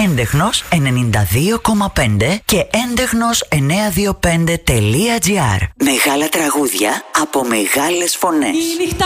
Έντεχνος 92,5 και έντεχνος925.gr. Μεγάλα τραγούδια από μεγάλες φωνές.